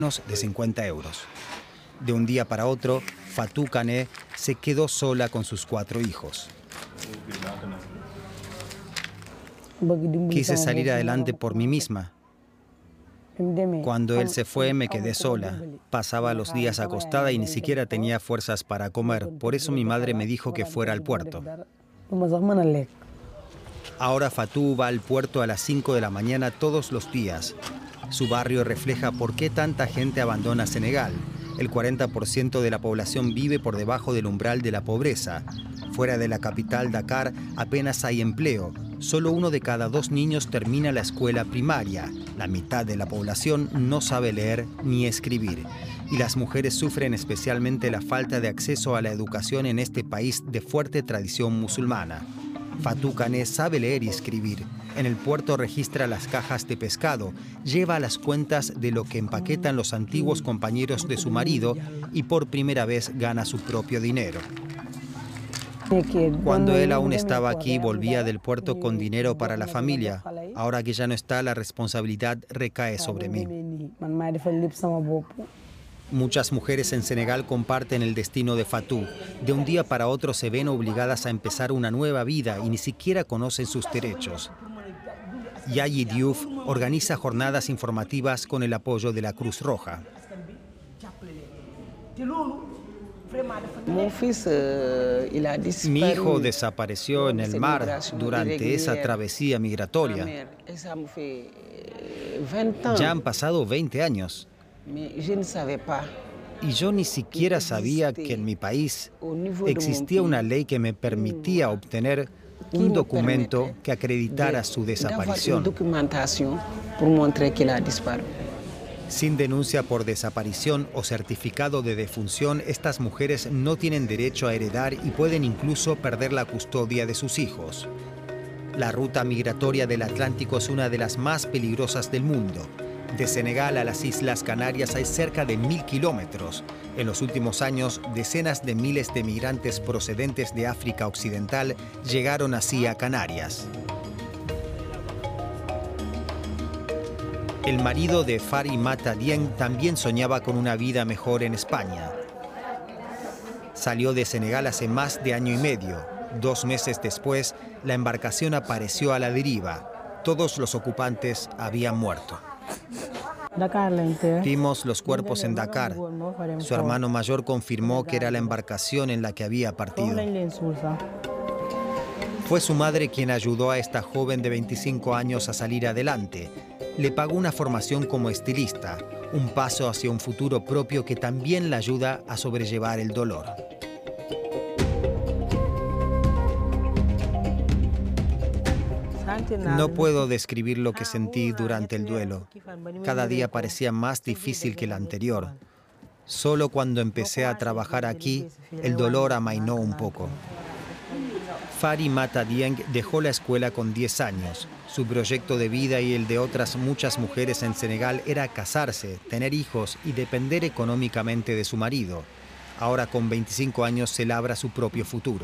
de 50 euros. De un día para otro, Fatou Kane se quedó sola con sus 4 hijos. Quise salir adelante por mí misma. Cuando él se fue, me quedé sola. Pasaba los días acostada y ni siquiera tenía fuerzas para comer. Por eso mi madre me dijo que fuera al puerto. Ahora Fatou va al puerto a las 5 de la mañana todos los días. Su barrio refleja por qué tanta gente abandona Senegal. El 40% de la población vive por debajo del umbral de la pobreza. Fuera de la capital, Dakar, apenas hay empleo. Solo 1 de cada 2 niños termina la escuela primaria. La mitad de la población no sabe leer ni escribir. Y las mujeres sufren especialmente la falta de acceso a la educación en este país de fuerte tradición musulmana. Fatou Kane sabe leer y escribir. En el puerto registra las cajas de pescado, lleva las cuentas de lo que empaquetan los antiguos compañeros de su marido y por primera vez gana su propio dinero. Cuando él aún estaba aquí, volvía del puerto con dinero para la familia. Ahora que ya no está, la responsabilidad recae sobre mí. Muchas mujeres en Senegal comparten el destino de Fatou. De un día para otro se ven obligadas a empezar una nueva vida y ni siquiera conocen sus derechos. Yayi Diouf organiza jornadas informativas con el apoyo de la Cruz Roja. Mi hijo desapareció en el mar durante esa travesía migratoria. Ya han pasado 20 años. Y yo ni siquiera sabía que en mi país existía una ley que me permitía obtener un documento que acreditara su desaparición. Sin denuncia por desaparición o certificado de defunción, estas mujeres no tienen derecho a heredar y pueden incluso perder la custodia de sus hijos. La ruta migratoria del Atlántico es una de las más peligrosas del mundo. De Senegal a las Islas Canarias hay cerca de 1000 kilómetros. En los últimos años, decenas de miles de migrantes procedentes de África Occidental llegaron así a Canarias. El marido de Farimata Dieng también soñaba con una vida mejor en España. Salió de Senegal hace más de año y medio. 2 meses después, la embarcación apareció a la deriva. Todos los ocupantes habían muerto. Vimos los cuerpos en Dakar. Su hermano mayor confirmó que era la embarcación en la que había partido. Fue su madre quien ayudó a esta joven de 25 años a salir adelante. Le pagó una formación como estilista, un paso hacia un futuro propio que también la ayuda a sobrellevar el dolor. No puedo describir lo que sentí durante el duelo. Cada día parecía más difícil que el anterior. Solo cuando empecé a trabajar aquí, el dolor amainó un poco. Farimata Dieng dejó la escuela con 10 años. Su proyecto de vida y el de otras muchas mujeres en Senegal era casarse, tener hijos y depender económicamente de su marido. Ahora con 25 años se labra su propio futuro.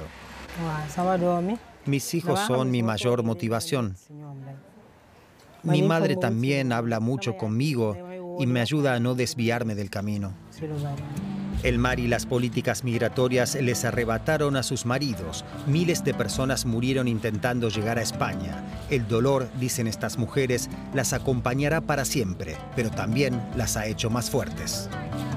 Mis hijos son mi mayor motivación. Mi madre también habla mucho conmigo y me ayuda a no desviarme del camino. El mar y las políticas migratorias les arrebataron a sus maridos. Miles de personas murieron intentando llegar a España. El dolor, dicen estas mujeres, las acompañará para siempre, pero también las ha hecho más fuertes.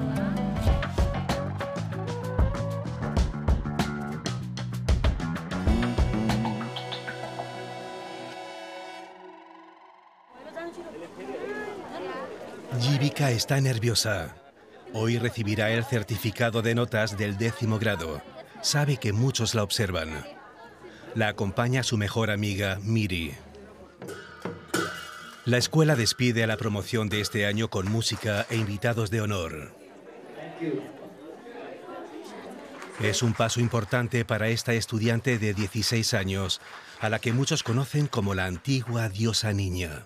Yivika está nerviosa. Hoy recibirá el certificado de notas del 10º grado. Sabe que muchos la observan. La acompaña su mejor amiga, Miri. La escuela despide a la promoción de este año con música e invitados de honor. Es un paso importante para esta estudiante de 16 años, a la que muchos conocen como la antigua diosa niña.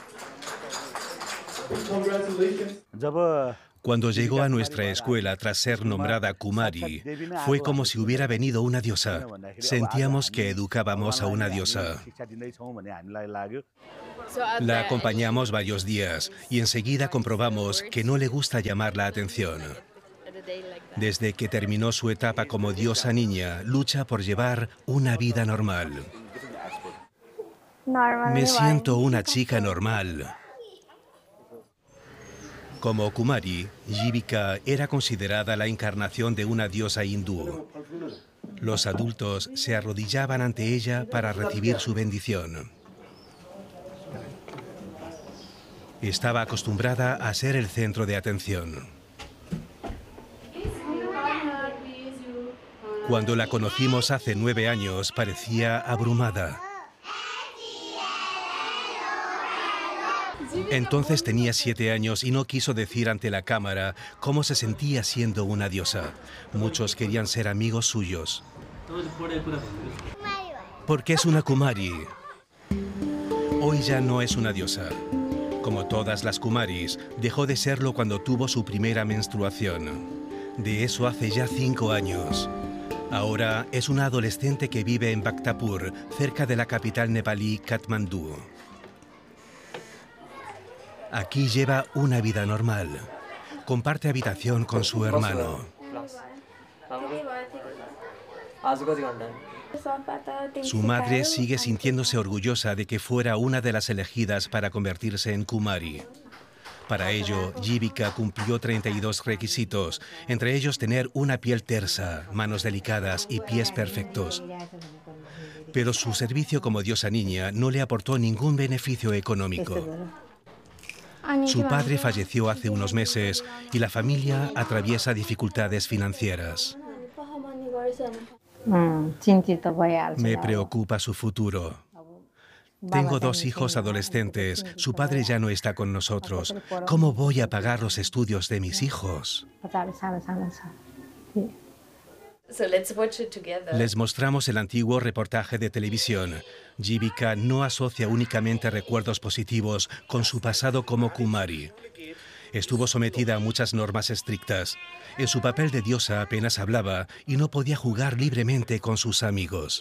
Cuando llegó a nuestra escuela tras ser nombrada Kumari, fue como si hubiera venido una diosa. Sentíamos que educábamos a una diosa. La acompañamos varios días y enseguida comprobamos que no le gusta llamar la atención. Desde que terminó su etapa como diosa niña, lucha por llevar una vida normal. Me siento una chica normal. Como Kumari, Jivika era considerada la encarnación de una diosa hindú. Los adultos se arrodillaban ante ella para recibir su bendición. Estaba acostumbrada a ser el centro de atención. Cuando la conocimos hace 9 años, parecía abrumada. Entonces tenía 7 años y no quiso decir ante la cámara cómo se sentía siendo una diosa. Muchos querían ser amigos suyos. Porque es una Kumari. Hoy ya no es una diosa. Como todas las Kumaris, dejó de serlo cuando tuvo su primera menstruación. De eso hace ya 5 años. Ahora es una adolescente que vive en Bhaktapur, cerca de la capital nepalí, Katmandú. Aquí lleva una vida normal. Comparte habitación con su hermano. Su madre sigue sintiéndose orgullosa de que fuera una de las elegidas para convertirse en Kumari. Para ello, Jivika cumplió 32 requisitos, entre ellos tener una piel tersa, manos delicadas y pies perfectos. Pero su servicio como diosa niña no le aportó ningún beneficio económico. Su padre falleció hace unos meses y la familia atraviesa dificultades financieras. Me preocupa su futuro. Tengo 2 hijos adolescentes. Su padre ya no está con nosotros. ¿Cómo voy a pagar los estudios de mis hijos? Les mostramos el antiguo reportaje de televisión. Jivika no asocia únicamente recuerdos positivos con su pasado como Kumari. Estuvo sometida a muchas normas estrictas. En su papel de diosa apenas hablaba y no podía jugar libremente con sus amigos.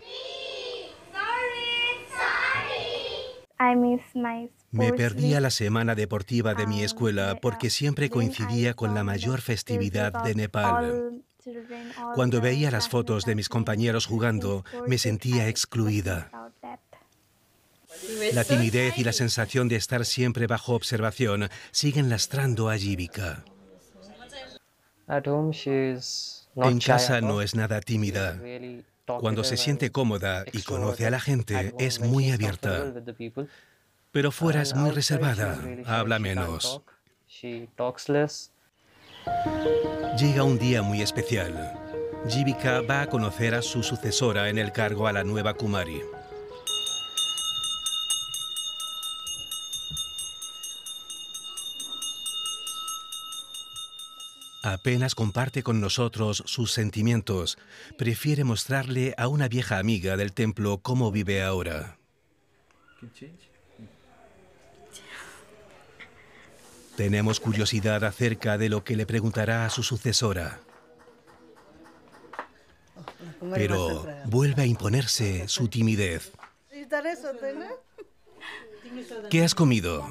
Me perdía la semana deportiva de mi escuela porque siempre coincidía con la mayor festividad de Nepal. Cuando veía las fotos de mis compañeros jugando, me sentía excluida. La timidez y la sensación de estar siempre bajo observación siguen lastrando a Jivika. En casa no es nada tímida. Cuando se siente cómoda y conoce a la gente, es muy abierta. Pero fuera es muy reservada, habla menos. Llega un día muy especial. Jivika va a conocer a su sucesora en el cargo a la nueva Kumari. Apenas comparte con nosotros sus sentimientos. Prefiere mostrarle a una vieja amiga del templo cómo vive ahora. Tenemos curiosidad acerca de lo que le preguntará a su sucesora. Pero vuelve a imponerse su timidez. ¿Qué has comido?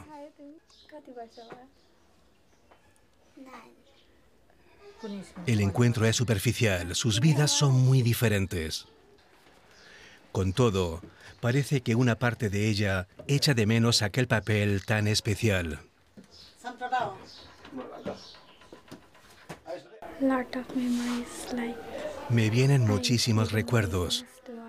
El encuentro es superficial, sus vidas son muy diferentes. Con todo, parece que una parte de ella echa de menos aquel papel tan especial. Me vienen muchísimos recuerdos.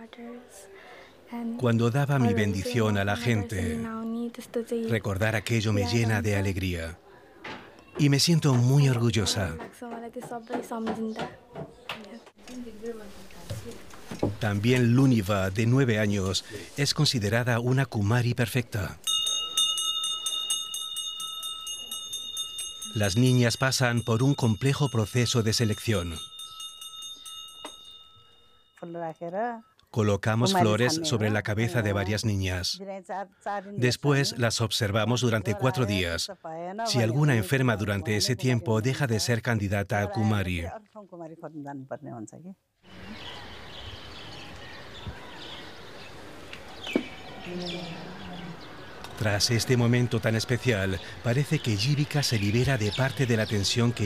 Cuando daba mi bendición a la gente, recordar aquello me llena de alegría. Y me siento muy orgullosa. También Luniva, de 9 años, es considerada una Kumari perfecta. Las niñas pasan por un complejo proceso de selección. Colocamos flores sobre la cabeza de varias niñas. Después las observamos durante 4 días. Si alguna enferma durante ese tiempo, deja de ser candidata a Kumari. Tras este momento tan especial, parece que Jivika se libera de parte de la tensión que